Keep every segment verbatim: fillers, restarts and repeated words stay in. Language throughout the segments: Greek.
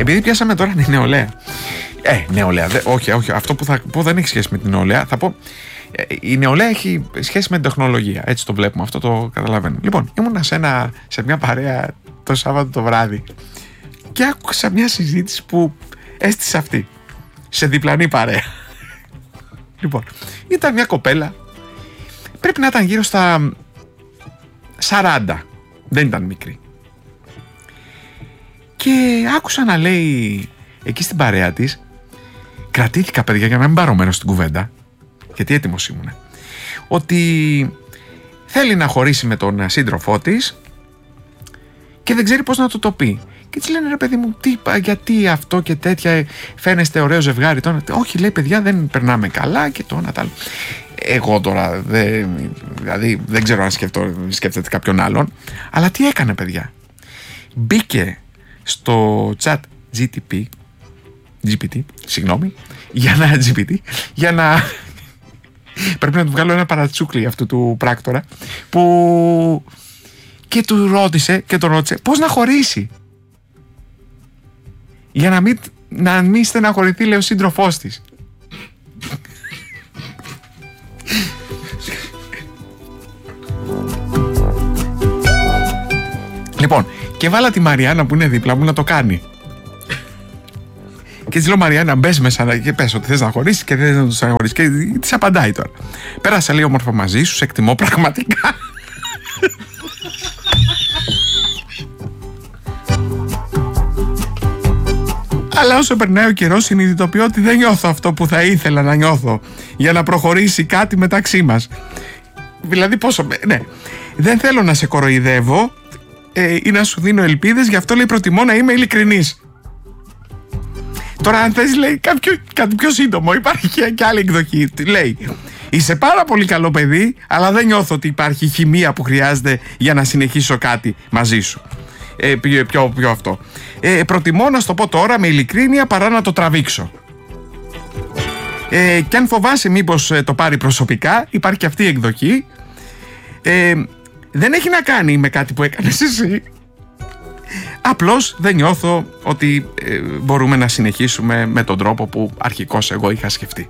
Επειδή πιάσαμε τώρα την νεολαία. Ε, νεολαία. Δε, όχι, όχι. Αυτό που θα πω δεν έχει σχέση με την νεολαία. Θα πω. Ε, η νεολαία έχει σχέση με την τεχνολογία. Έτσι το βλέπουμε. Αυτό το καταλαβαίνω. Λοιπόν, ήμουνα σε, ένα, σε μια παρέα το Σάββατο το βράδυ και άκουσα μια συζήτηση που έστησε αυτή. Σε διπλανή παρέα. Λοιπόν, ήταν μια κοπέλα. Πρέπει να ήταν γύρω στα σαράντα. Δεν ήταν μικρή. Και άκουσα να λέει εκεί στην παρέα της, κρατήθηκα παιδιά για να μην πάρω μέρος στην κουβέντα, γιατί έτοιμος ήμουν, ότι θέλει να χωρίσει με τον σύντροφό της και δεν ξέρει πώς να του το πει. Και της λένε, ρε παιδί μου, τι, γιατί αυτό και τέτοια, φαίνεστε ωραίο ζευγάρι τώρα. Όχι, λέει, παιδιά, δεν περνάμε καλά και το ένα τ' άλλο. Εγώ τώρα δεν, δηλαδή, δεν ξέρω αν σκεφτώ, σκέφτεται κάποιον άλλον, αλλά τι έκανε, παιδιά. Μπήκε στο chat τζι τι πι, τζι πι τι, συγγνώμη, για να τζι πι τι, για να πρέπει να του βγάλω ένα παρατσούκλι αυτού του πράκτορα, που και του ρώτησε και τον ρώτησε πώς να χωρίσει, για να μην, να μην στεναχωρηθεί, λέει, ο σύντροφός της. Λοιπόν, και βάλα τη Μαριάννα που είναι δίπλα μου να το κάνει. Και της λέω, Μαριάννα, μπες μέσα και πες ότι θες να χωρίσεις και δεν θες να τους χωρίσεις. Και της απαντάει τώρα. Πέρασα λίγο όμορφα μαζί σου, σε εκτιμώ πραγματικά. Αλλά όσο περνάει ο καιρός, συνειδητοποιώ ότι δεν νιώθω αυτό που θα ήθελα να νιώθω για να προχωρήσει κάτι μεταξύ μας. Δηλαδή πόσο... Ναι, δεν θέλω να σε κοροϊδεύω ε, ή να σου δίνω ελπίδες, γι' αυτό, λέει, προτιμώ να είμαι ειλικρινής. Τώρα αν θες, λέει, κάποιο, κάτι πιο σύντομο, υπάρχει και άλλη εκδοχή. Λέει, είσαι πάρα πολύ καλό παιδί, αλλά δεν νιώθω ότι υπάρχει χημεία που χρειάζεται για να συνεχίσω κάτι μαζί σου. Ε, πιο, πιο, πιο αυτό. Ε, προτιμώ να σου το πω τώρα με ειλικρίνεια παρά να το τραβήξω. Ε, και αν φοβάσαι μήπως ε, το πάρει προσωπικά, υπάρχει και αυτή η εκδοχή. Ε, δεν έχει να κάνει με κάτι που έκανες εσύ. Απλώς δεν νιώθω ότι ε, μπορούμε να συνεχίσουμε με τον τρόπο που αρχικώς εγώ είχα σκεφτεί.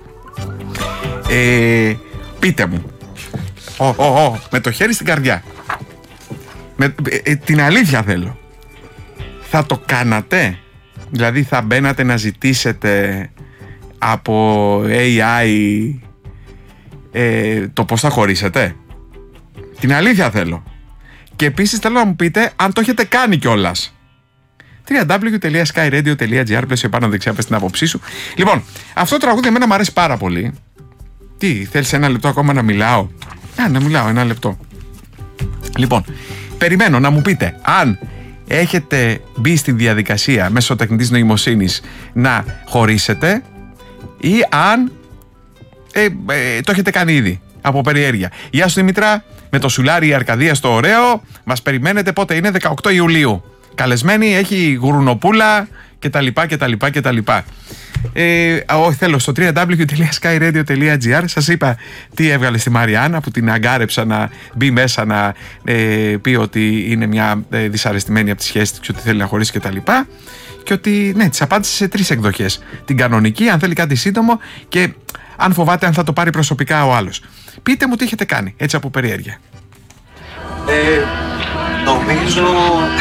Ε, πείτε μου, ο, ο, ο, με το χέρι στην καρδιά, με, ε, την αλήθεια θέλω, θα το κάνατε? Δηλαδή θα μπαίνατε να ζητήσετε από έι άι ε, το πώς θα χωρίσετε? Την αλήθεια θέλω. Και επίσης θέλω να μου πείτε αν το έχετε κάνει κιόλας. double-u double-u double-u τελεία sky radio τελεία gr, πλαίσιο πάνω δεξιά, πες την άποψή σου. Λοιπόν, αυτό το τραγούδι εμένα μου αρέσει πάρα πολύ. Τι, θέλεις ένα λεπτό ακόμα να μιλάω? Α, να μιλάω ένα λεπτό. Λοιπόν, περιμένω να μου πείτε αν έχετε μπει στη διαδικασία μέσω τεχνητής νοημοσύνης να χωρίσετε ή αν ε, ε, το έχετε κάνει ήδη από περιέργεια. Γεια σου Δημητρά, με το σουλάρι η Αρκαδία στο ωραίο. Μας περιμένετε, πότε είναι? δεκαοκτώ Ιουλίου. Καλεσμένη, έχει γουρουνοπούλα και τα λοιπά και τα λοιπά και τα λοιπά. Ε, όχι, θέλω στο double-u double-u double-u τελεία sky radio τελεία gr. Σας είπα τι έβγαλε στη Μαριάννα, που την αγκάρεψα να μπει μέσα να ε, πει ότι είναι μια ε, δυσαρεστημένη από τη σχέση της, ότι θέλει να χωρίσει και τα λοιπά. Και ότι ναι, της απάντησε σε τρεις εκδοχές. Την κανονική, αν θέλει κάτι σύντομο, και αν φοβάται αν θα το πάρει προσωπικά ο άλλος. Πείτε μου τι έχετε κάνει, έτσι από περιέργεια. Ε, νομίζω